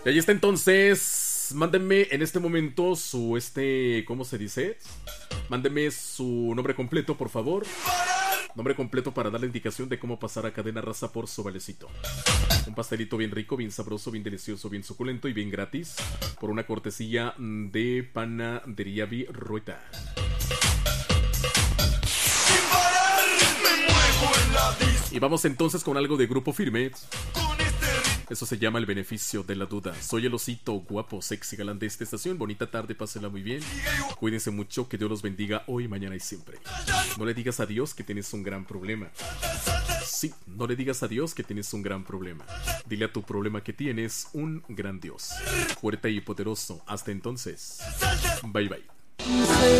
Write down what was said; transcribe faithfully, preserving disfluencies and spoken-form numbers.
Y ahí está entonces. Mándenme en este momento su este. ¿Cómo se dice? Mándenme su nombre completo, por favor. Nombre completo para dar la indicación de cómo pasar a Cadena Raza por su valecito. Un pastelito bien rico, bien sabroso, bien delicioso, bien suculento y bien gratis. Por una cortesía de Panadería Virrueta. Y vamos entonces con algo de Grupo Firme. Eso se llama el beneficio de la duda. Soy el osito guapo, sexy, galán de esta estación. Bonita tarde, pásenla muy bien. Cuídense mucho, que Dios los bendiga hoy, mañana y siempre. No le digas a Dios que tienes un gran problema. Sí, no le digas a Dios que tienes un gran problema. Dile a tu problema que tienes un gran Dios. Fuerte y poderoso. Hasta entonces. Bye bye.